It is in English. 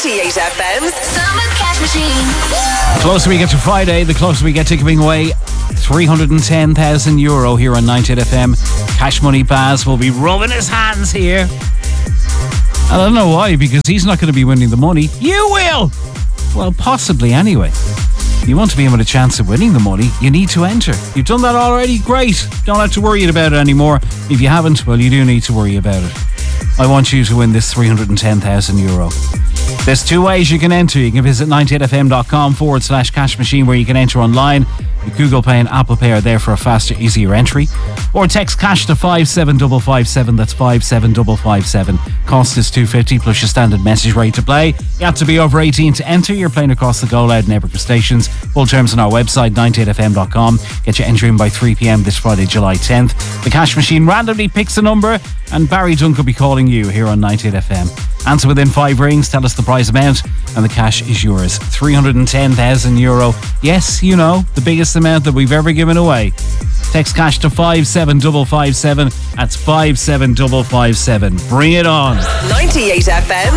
98 FM's Summer Cash Machine. The closer we get to Friday, the closer we get to giving away €310,000 here on 98 FM. Cash Money Baz will be rubbing his hands here. I don't know why, because he's not going to be winning the money. You will! Well, possibly anyway. If you want to be in with a chance of winning the money, you need to enter. You've done that already? Great. Don't have to worry about it anymore. If you haven't, well, you do need to worry about it. I want you to win this €310,000. There's two ways you can enter. You can visit 98fm.com/cash machine, where you can enter online. Your Google Pay and Apple Pay are there for a faster, easier entry. Or text cash to 57557. That's 57557. Cost is $2.50 plus your standard message rate to play. You have to be over 18 to enter. You're playing across the Go Loud network of stations. Full terms on our website, 98fm.com. Get your entry in by 3 p.m. this Friday, July 10th. The cash machine randomly picks a number, and Barry Dunk will be calling you here on 98FM. Answer within 5 rings, tell us the prize amount, and the cash is yours. €310,000. Yes, you know, the biggest amount that we've ever given away. Text cash to 57557. That's 57557. Bring it on. 98 FM.